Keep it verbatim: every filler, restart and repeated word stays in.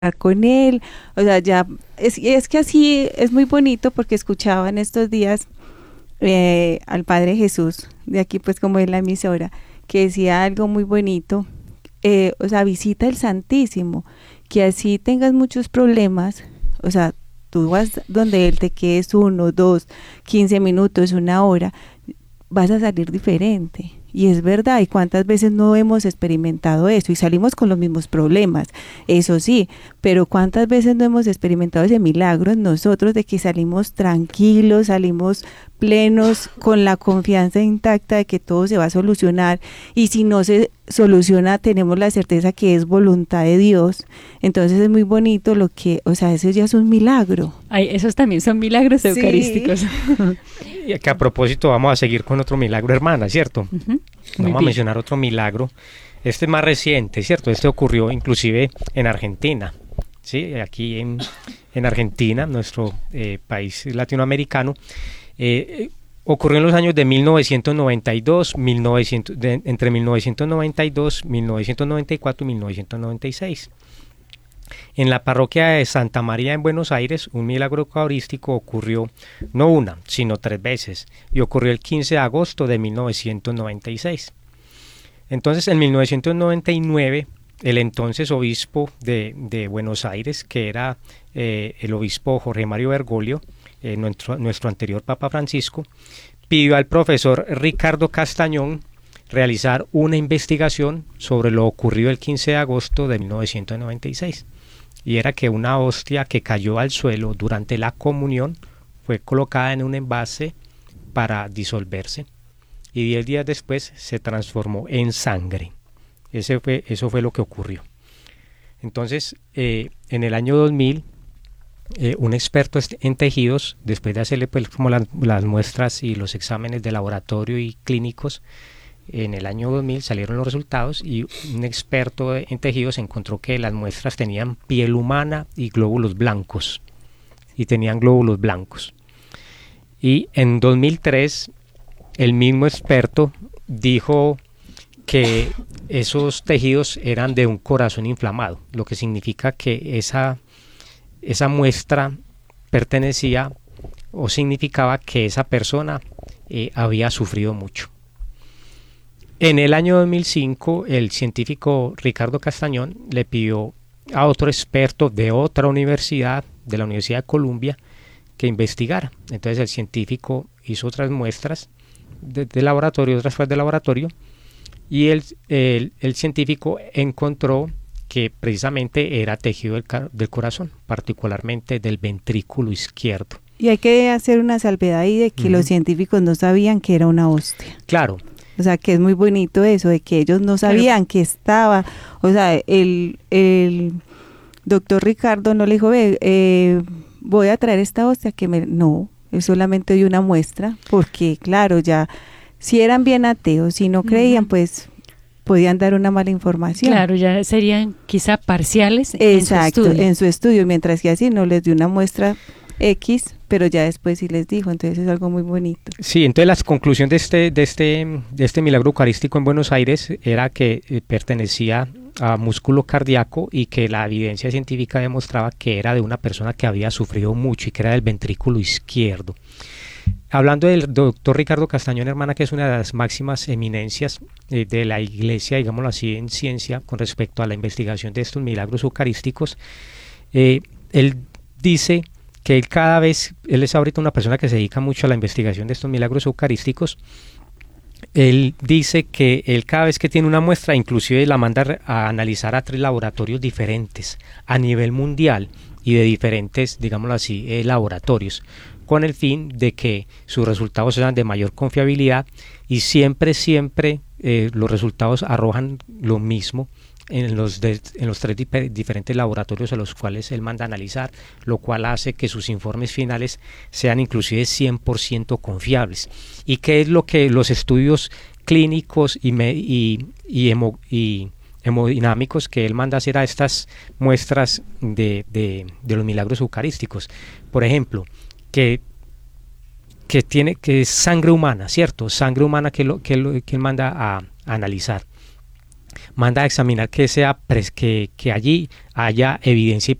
con él, o sea, ya, es, es que así es muy bonito porque escuchaba en estos días eh, al Padre Jesús, de aquí pues como en la emisora, que decía algo muy bonito, eh, o sea, visita el Santísimo, que así tengas muchos problemas, o sea, tú vas donde Él te quedes uno, dos, quince minutos, una hora, vas a salir diferente. Y es verdad, y cuántas veces no hemos experimentado eso y salimos con los mismos problemas, eso sí, pero cuántas veces no hemos experimentado ese milagro en nosotros de que salimos tranquilos, salimos plenos, con la confianza intacta de que todo se va a solucionar, y si no se soluciona tenemos la certeza que es voluntad de Dios. Entonces es muy bonito lo que, o sea, eso ya es un milagro. Ay, esos también son milagros Sí. eucarísticos. Y que a propósito vamos a seguir con otro milagro, hermana, ¿cierto? Uh-huh. Vamos a mencionar otro milagro. Este es más reciente, ¿cierto? Este ocurrió inclusive en Argentina, ¿sí? Aquí en, en Argentina, nuestro eh, país latinoamericano, eh, ocurrió en los años de mil novecientos noventa y dos, mil novecientos, de, entre mil novecientos noventa y dos, mil novecientos noventa y cuatro y mil novecientos noventa y seis. En la parroquia de Santa María en Buenos Aires, un milagro eucarístico ocurrió no una, sino tres veces, y ocurrió el quince de agosto de mil novecientos noventa y seis. Entonces, en mil novecientos noventa y nueve, el entonces obispo de, de Buenos Aires, que era eh, el obispo Jorge Mario Bergoglio, eh, nuestro, nuestro anterior Papa Francisco, pidió al profesor Ricardo Castañón realizar una investigación sobre lo ocurrido el quince de agosto de mil novecientos noventa y seis. Y era que una hostia que cayó al suelo durante la comunión fue colocada en un envase para disolverse, y diez días después se transformó en sangre. Ese fue, eso fue lo que ocurrió. Entonces, eh, en el año dos mil, eh, un experto en tejidos, después de hacerle pues, como las, las muestras y los exámenes de laboratorio y clínicos, en el año dos mil salieron los resultados, y un experto en tejidos encontró que las muestras tenían piel humana y glóbulos blancos, y tenían glóbulos blancos. Y en dos mil tres, el mismo experto dijo que esos tejidos eran de un corazón inflamado, lo que significa que esa, esa muestra pertenecía o significaba que esa persona eh, había sufrido mucho. En el año dos mil cinco, el científico Ricardo Castañón le pidió a otro experto de otra universidad, de la Universidad de Columbia, que investigara. Entonces el científico hizo otras muestras de, de laboratorio, otras pruebas de laboratorio, y el, el, el científico encontró que precisamente era tejido del, del corazón, particularmente del ventrículo izquierdo. Y hay que hacer una salvedad ahí de que uh-huh. los científicos no sabían que era una hostia. Claro. O sea, que es muy bonito eso, de que ellos no sabían claro. que estaba, o sea, el, el doctor Ricardo no le dijo, ve, eh, voy a traer esta hostia, que me, no, él solamente dio una muestra, porque claro, ya, si eran bien ateos, si no creían, uh-huh. pues podían dar una mala información. Claro, ya serían quizá parciales. Exacto, en su estudio, en su estudio, mientras que así no les dio una muestra X, pero ya después sí les dijo, entonces es algo muy bonito. Sí, entonces la conclusión de este, de este, de este milagro eucarístico en Buenos Aires era que eh, pertenecía a músculo cardíaco, y que la evidencia científica demostraba que era de una persona que había sufrido mucho y que era del ventrículo izquierdo. Hablando del doctor Ricardo Castañón, hermana, que es una de las máximas eminencias eh, de la iglesia, digámoslo así, en ciencia, con respecto a la investigación de estos milagros eucarísticos, eh, él dice que él cada vez, él es ahorita una persona que se dedica mucho a la investigación de estos milagros eucarísticos. Él dice que él cada vez que tiene una muestra, inclusive la manda a analizar a tres laboratorios diferentes a nivel mundial, y de diferentes, digámoslo así, eh, laboratorios, con el fin de que sus resultados sean de mayor confiabilidad, y siempre, siempre eh, los resultados arrojan lo mismo en los, de, en los tres dip- diferentes laboratorios a los cuales él manda a analizar, lo cual hace que sus informes finales sean inclusive cien por ciento confiables. ¿Y qué es lo que los estudios clínicos y, me, y, y, hemo, y hemodinámicos que él manda a hacer a estas muestras de, de, de los milagros eucarísticos? Por ejemplo, que que tiene que es sangre humana, ¿cierto? Sangre humana que, lo, que, lo, que él manda a, a analizar. manda a examinar que sea pres- que, que allí haya evidencia